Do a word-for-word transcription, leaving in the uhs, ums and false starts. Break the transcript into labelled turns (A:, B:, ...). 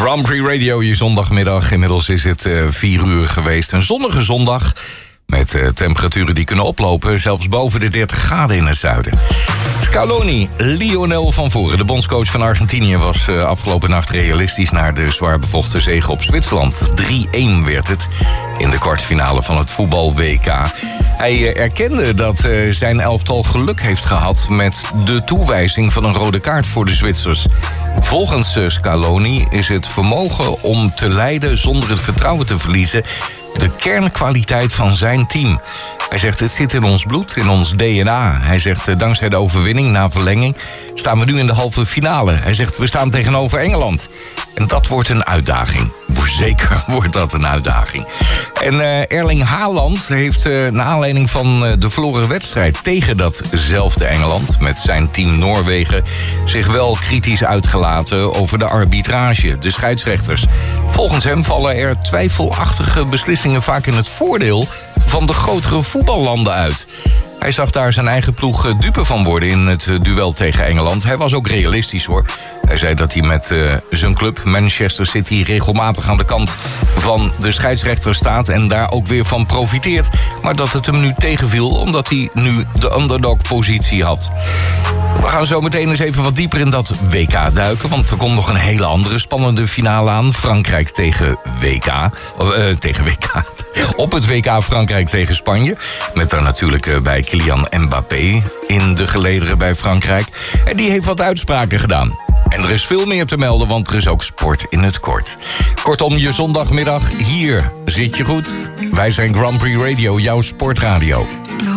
A: Grand Prix Radio, je zondagmiddag. Inmiddels is het uh, vier uur geweest. Een zonnige zondag met uh, temperaturen die kunnen oplopen. Zelfs boven de dertig graden in het zuiden. Scaloni, Lionel van Voren, de bondscoach van Argentinië, was uh, afgelopen nacht realistisch naar de zwaar bevochten zege op Zwitserland. drie-een werd het in de kwartfinale van het voetbal-W K. Hij uh, erkende dat uh, zijn elftal geluk heeft gehad met de toewijzing van een rode kaart voor de Zwitsers. Volgens uh, Scaloni is het vermogen om te leiden zonder het vertrouwen te verliezen de kernkwaliteit van zijn team. Hij zegt, het zit in ons bloed, in ons D N A. Hij zegt, dankzij de overwinning na verlenging staan we nu in de halve finale. Hij zegt, we staan tegenover Engeland. En dat wordt een uitdaging. Zeker wordt dat een uitdaging. En uh, Erling Haaland heeft uh, naar aanleiding van uh, de verloren wedstrijd tegen datzelfde Engeland met zijn team Noorwegen zich wel kritisch uitgelaten over de arbitrage, de scheidsrechters. Volgens hem vallen er twijfelachtige beslissingen vaak in het voordeel van de grotere voetballanden uit. Hij zag daar zijn eigen ploeg dupe van worden in het duel tegen Engeland. Hij was ook realistisch hoor. Hij zei dat hij met uh, zijn club Manchester City regelmatig aan de kant van de scheidsrechter staat en daar ook weer van profiteert. Maar dat het hem nu tegenviel omdat hij nu de underdog-positie had. We gaan zo meteen eens even wat dieper in dat W K duiken, want er komt nog een hele andere spannende finale aan. Frankrijk tegen W K. Uh, tegen W K. Op het W K Frankrijk tegen Spanje. Met daar natuurlijk uh, bij Kylian Mbappé in de gelederen bij Frankrijk. En die heeft wat uitspraken gedaan. En er is veel meer te melden, want er is ook sport in het kort. Kortom, je zondagmiddag hier zit je goed. Wij zijn Grand Prix Radio, jouw sportradio.